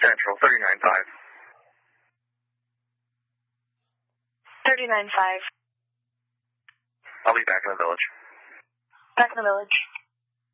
Central, 39.5. 39.5. I'll be back in the village. Back in the village.